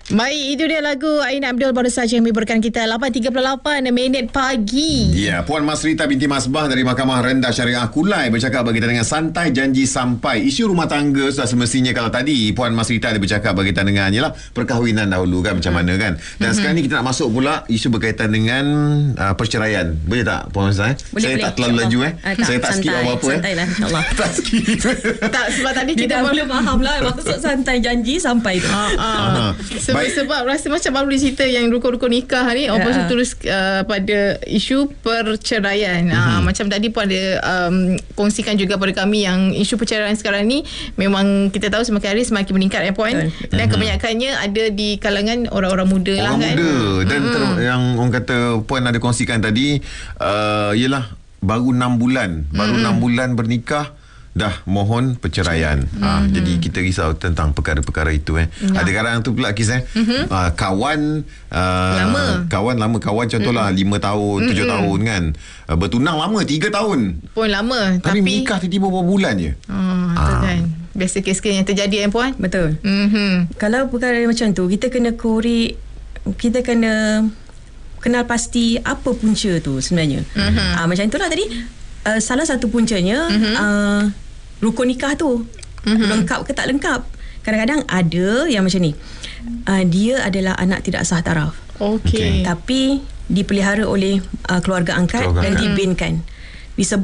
Baik, itu dia lagu Aina Abdul baru saja yang menghiburkan kita 8.38 minit pagi. Ya, Puan Masrita binti Masbah dari Mahkamah Rendah Syariah Kulai bercakap bagi kita dengan santai janji sampai. Isu rumah tangga sudah semestinya, kalau tadi Puan Masrita dia bercakap bagi kita dengan ialah perkahwinan dahulu kan macam mana kan. Dan sekarang ni kita nak masuk pula isu berkaitan dengan perceraian. Boleh tak Puan Masrita? Saya tak terlalu laju saya tak skip apa-apa Santai lah, insyaAllah. Tak skip. Tak, sebab tadi kita belum faham lah maksud santai janji sampai tu. Sebab rasa macam baru dia cerita yang rukun-rukun nikah ni, lepas tu terus pada isu perceraian. Macam tadi pun ada kongsikan juga pada kami yang isu perceraian sekarang ni memang kita tahu semakin hari semakin meningkat ya Puan. Dan kebanyakannya ada di kalangan orang-orang muda lah kan. Dan yang orang kata Puan ada kongsikan tadi ialah baru 6 bulan bernikah dah mohon perceraian. Jadi kita risau tentang perkara-perkara itu Ada kadang tu pula kisah kawan lama contohlah 5 tahun 7 tahun kan, bertunang lama 3 tahun pun lama, tapi nikah tiba-tiba beberapa bulan je. Kan biasa kes-kes yang terjadi Puan. Betul. Kalau perkara macam tu kita kena korek, kita kena kenal pasti apa punca tu sebenarnya. Macam itulah tadi salah satu puncanya rukun nikah tu lengkap ke tak lengkap. Kadang-kadang ada yang macam ni, dia adalah anak tidak sah taraf, tapi dipelihara oleh keluarga angkat dan dibinkan.